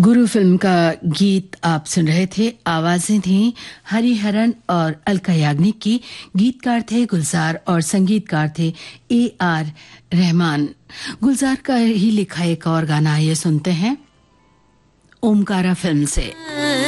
गुरु film का गीत आप सुन रहे थे। आवाजें थी हरिहरन और अलका याग्निक की। गीतकार थे गुलजार और संगीतकार थे AR रहमान। गुलजार का ही लिखा एक और गाना ये सुनते हैं ओमकारा फिल्म से।